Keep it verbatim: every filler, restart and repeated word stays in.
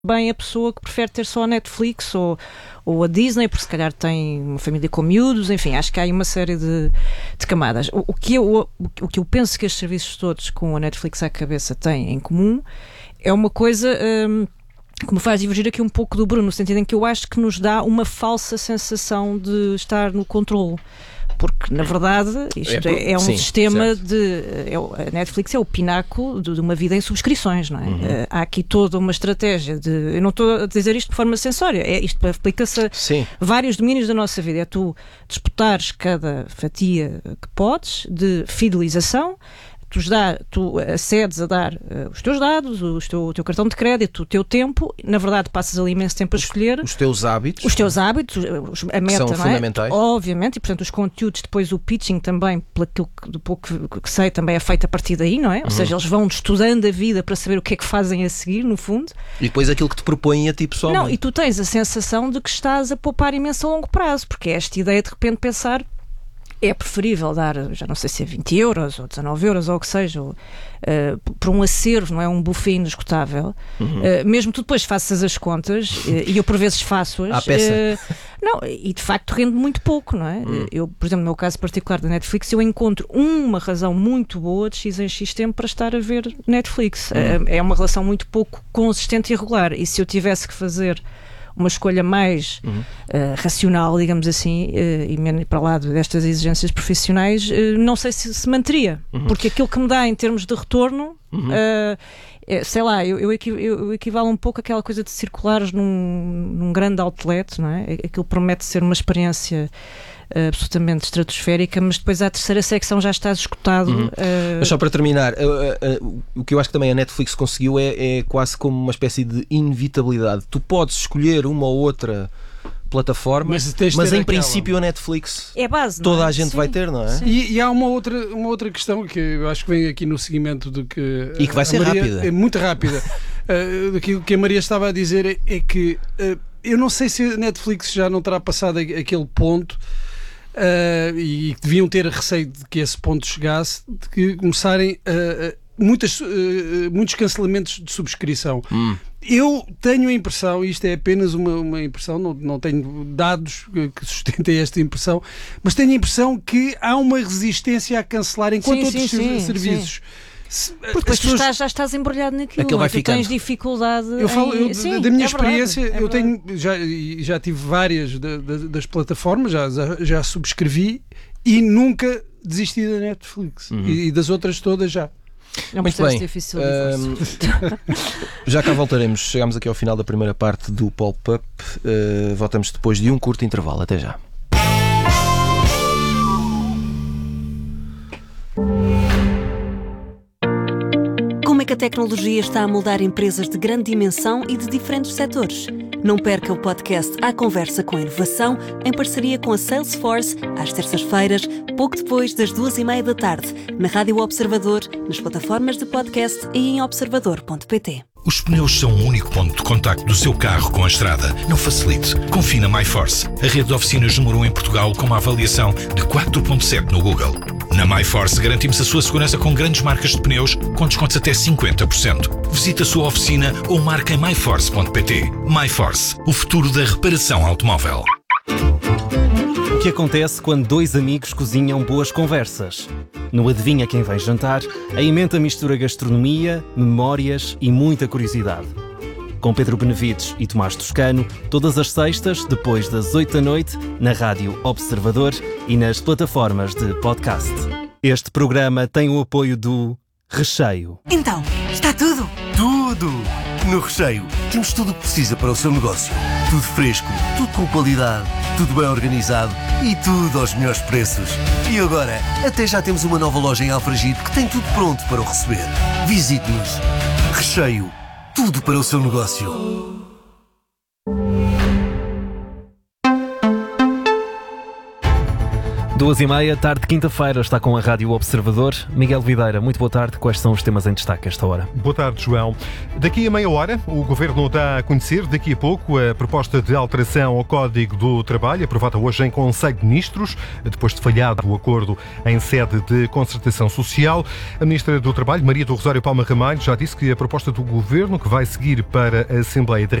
bem a pessoa que prefere ter só a Netflix ou, ou a Disney, porque se calhar tem uma família com miúdos, enfim, acho que há aí uma série de, de camadas. O, o, que eu, o, o que eu penso que estes serviços todos com a Netflix à cabeça têm em comum é uma coisa... Hum, que me faz divergir aqui um pouco do Bruno, no sentido em que eu acho que nos dá uma falsa sensação de estar no controle. Porque, na verdade, isto é, é, é um Sim, sistema certo. de... É, a Netflix é o pináculo de, de uma vida em subscrições, não é? Uhum. Uh, há aqui toda uma estratégia de... Eu não estou a dizer isto de forma acessória, é, isto aplica-se a Sim. vários domínios da nossa vida. É tu disputares cada fatia que podes de fidelização. Tu, dá, tu acedes a dar uh, os teus dados, o teu, o teu cartão de crédito, o teu tempo, na verdade passas ali imenso tempo a escolher. Os teus hábitos. Os teus hábitos, os, a meta, são não é? fundamentais. Obviamente, e portanto os conteúdos, depois o pitching também, pelo que, do pouco que, que sei, também é feito a partir daí, não é? Ou uhum. seja, eles vão estudando a vida para saber o que é que fazem a seguir, no fundo. E depois aquilo que te propõem a ti pessoalmente. Não, e tu tens a sensação de que estás a poupar imenso a longo prazo, porque é esta ideia de repente pensar... É preferível dar, já não sei se é vinte euros ou dezanove euros ou o que seja, ou, uh, por um acervo, não é? Um buffet inesgotável. Uhum. Uh, mesmo tu depois faças as contas, uh, e eu por vezes faço-as. À peça. Uh, não, e de facto rende muito pouco, não é? Uhum. Eu, por exemplo, no meu caso particular da Netflix, eu encontro uma razão muito boa de X em X tempo para estar a ver Netflix. Uhum. Uh, é uma relação muito pouco consistente e regular. E se eu tivesse que fazer uma escolha mais uhum. uh, racional, digamos assim, uh, e menos para lá destas exigências profissionais, uh, não sei se se manteria, uhum. porque aquilo que me dá em termos de retorno, uhum. uh, é, sei lá, eu, eu, equiv- eu equivalo um pouco àquela coisa de circulares num, num grande outlet, não é? Aquilo promete ser uma experiência Uh, absolutamente estratosférica, mas depois à terceira secção já está esgotado. Uhum. Uh... Mas só para terminar, uh, uh, uh, o que eu acho que também a Netflix conseguiu é, é quase como uma espécie de inevitabilidade. Tu podes escolher uma ou outra plataforma, mas, mas em aquela. princípio a Netflix é base, toda é? a gente Sim. vai ter, não é? E, e há uma outra, uma outra questão que eu acho que vem aqui no seguimento de que... E que vai ser Maria, rápida. É muito rápida. uh, daquilo que a Maria estava a dizer é, é que uh, eu não sei se a Netflix já não terá passado aquele ponto Uh, e deviam ter receio de que esse ponto chegasse, de que começarem uh, muitas, uh, muitos cancelamentos de subscrição. Hum. Eu tenho a impressão, e isto é apenas uma, uma impressão, não, não tenho dados que sustentem esta impressão, mas tenho a impressão que há uma resistência a cancelar enquanto sim, outros sim, serviços. Sim. Porque depois tu pessoas... estás, já estás embrulhado naquilo, Aquilo vai tu ficando. tens dificuldade eu falo, em... eu, Sim, da minha é experiência, verdade, é eu tenho já, já tive várias da, da, das plataformas, já, já subscrevi e nunca desisti da Netflix. Uhum. e, e das outras todas já. Não. Muito bem, difícil um, já cá voltaremos. Chegamos aqui ao final da primeira parte do Pop-Up. Uh, voltamos depois de um curto intervalo. Até já. Como é que a tecnologia está a moldar empresas de grande dimensão e de diferentes setores? Não perca o podcast À Conversa com a Inovação, em parceria com a Salesforce, às terças-feiras, pouco depois das duas e meia da tarde, na Rádio Observador, nas plataformas de podcast e em observador ponto pt. Os pneus são o único ponto de contacto do seu carro com a estrada. Não facilite. Confie na MyForce, a rede de oficinas número um em Portugal com uma avaliação de quatro ponto sete no Google. Na MyForce garantimos a sua segurança com grandes marcas de pneus com descontos até cinquenta por cento. Visite a sua oficina ou marque em my force ponto pt. MyForce, o futuro da reparação automóvel. O que acontece quando dois amigos cozinham boas conversas? No Adivinha Quem Vem Jantar, a emenda mistura gastronomia, memórias e muita curiosidade. Com Pedro Benevides e Tomás Toscano, todas as sextas, depois das oito da noite, na Rádio Observador e nas plataformas de podcast. Este programa tem o apoio do Recheio. Então, está tudo? Tudo! No Recheio, temos tudo o que precisa para o seu negócio. Tudo fresco, tudo com qualidade, tudo bem organizado e tudo aos melhores preços. E agora, até já temos uma nova loja em Alfragide que tem tudo pronto para o receber. Visite-nos. Recheio. Tudo para o seu negócio. Duas e meia, tarde de quinta-feira, está com a Rádio Observador. Miguel Videira, muito boa tarde. Quais são os temas em destaque esta hora? Boa tarde, João. Daqui a meia hora, o Governo dá a conhecer, daqui a pouco, a proposta de alteração ao Código do Trabalho, aprovada hoje em Conselho de Ministros, depois de falhado o acordo em sede de concertação social. A Ministra do Trabalho, Maria do Rosário Palma Ramalho, já disse que a proposta do Governo, que vai seguir para a Assembleia da